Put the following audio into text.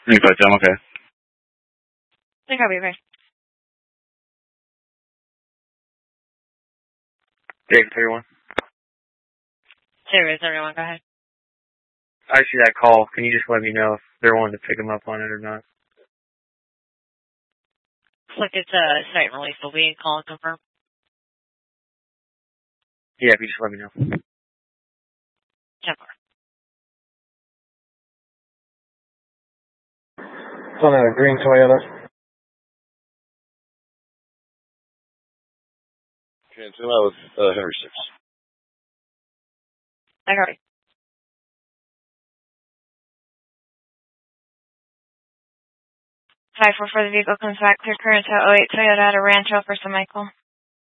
You can I'm okay. I think I'll be right. Dave, 31. There is everyone. Go ahead. I see that call. Can you just let me know if they're wanting to pick them up on it or not? Looks like it's a site release. Will we call and confirm? Yeah, if you just let me know. 10-4. It's on a green Toyota. Okay, so that was Henry 6. I got it. Five for the vehicle comes back clear current to 08 Toyota at a Rancho for Michael.